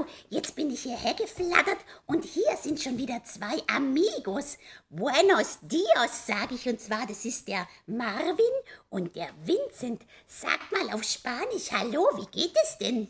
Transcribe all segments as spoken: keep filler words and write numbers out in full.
jetzt bin ich hierher geflattert und hier sind schon wieder zwei Amigos. Buenos dios, sage ich, und zwar, das ist der Marvin und der Vincent. Sagt mal auf Spanisch, hallo, wie geht es denn?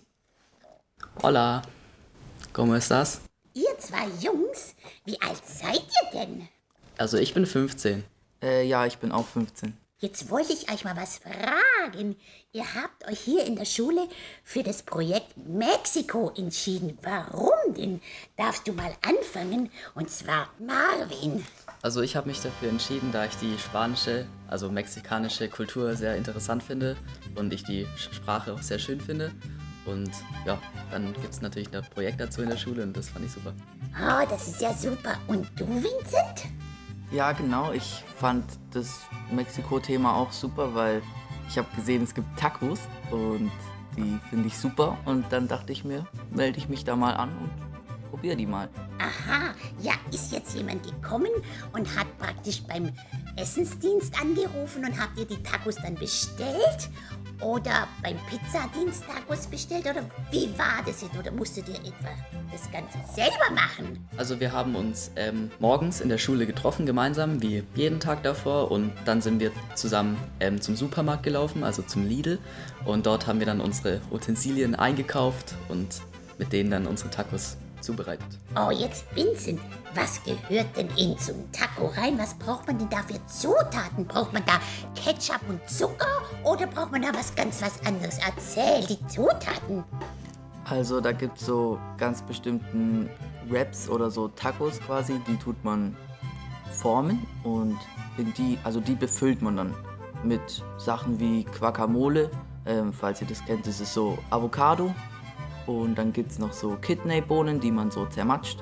Hola, ¿cómo estás? Ihr zwei Jungs, wie alt seid ihr denn? Also ich bin fünfzehn. Äh, ja, ich bin auch fünfzehn. Jetzt wollte ich euch mal was fragen. Ihr habt euch hier in der Schule für das Projekt Mexiko entschieden. Warum denn? Darfst du mal anfangen? Und zwar Marvin. Also ich habe mich dafür entschieden, da ich die spanische, also mexikanische Kultur sehr interessant finde und ich die Sprache auch sehr schön finde. Und ja, dann gibt es natürlich ein Projekt dazu in der Schule und das fand ich super. Oh, das ist ja super. Und du, Vincent? Ja, genau. Ich fand das Mexiko-Thema auch super, weil ich habe gesehen, es gibt Tacos und die finde ich super. Und dann dachte ich mir, melde ich mich da mal an und probiere die mal. Aha, ja, ist jetzt jemand gekommen und hat praktisch beim Essensdienst angerufen und habt ihr die Tacos dann bestellt? Oder beim Pizzadienst Tacos bestellt? Oder wie war das jetzt? Oder musstet ihr etwa das Ganze selber machen? Also wir haben uns ähm, morgens in der Schule getroffen, gemeinsam, wie jeden Tag davor. Und dann sind wir zusammen ähm, zum Supermarkt gelaufen, also zum Lidl. Und dort haben wir dann unsere Utensilien eingekauft und mit denen dann unsere Tacos zubereitet. Oh, jetzt Vincent, was gehört denn in so ein Taco rein? Was braucht man denn da für Zutaten? Braucht man da Ketchup und Zucker oder braucht man da was ganz was anderes? Erzähl die Zutaten. Also da gibt es so ganz bestimmten Wraps oder so Tacos quasi, die tut man formen und in die, also die befüllt man dann mit Sachen wie Guacamole, ähm, falls ihr das kennt, das ist so Avocado. Und dann gibt es noch so Kidneybohnen, die man so zermatscht.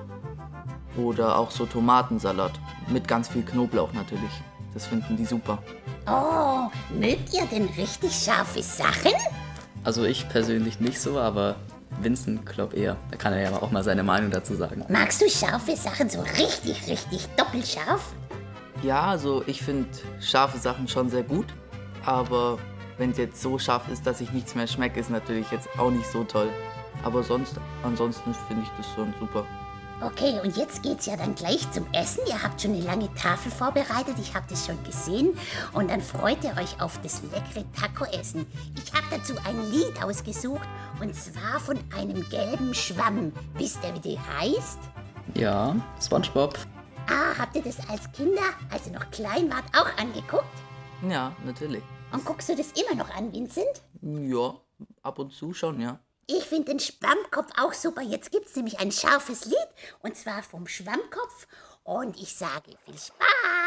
Oder auch so Tomatensalat mit ganz viel Knoblauch natürlich. Das finden die super. Oh, mögt ihr denn richtig scharfe Sachen? Also ich persönlich nicht so, aber Vincent glaubt eher. Da kann er ja auch mal seine Meinung dazu sagen. Magst du scharfe Sachen so richtig, richtig doppelscharf? Ja, also ich finde scharfe Sachen schon sehr gut. Aber wenn es jetzt so scharf ist, dass ich nichts mehr schmecke, ist natürlich jetzt auch nicht so toll. Aber sonst, ansonsten finde ich das schon super. Okay, und jetzt geht's ja dann gleich zum Essen. Ihr habt schon eine lange Tafel vorbereitet, ich habe das schon gesehen. Und dann freut ihr euch auf das leckere Taco-Essen. Ich habe dazu ein Lied ausgesucht, und zwar von einem gelben Schwamm. Wisst ihr, wie die heißt? Ja, SpongeBob. Ah, habt ihr das als Kinder, als ihr noch klein wart, auch angeguckt? Ja, natürlich. Und guckst du das immer noch an, Vincent? Ja, ab und zu schon, ja. Ich finde den Schwammkopf auch super. Jetzt gibt's nämlich ein scharfes Lied, und zwar vom Schwammkopf. Und ich sage viel Spaß.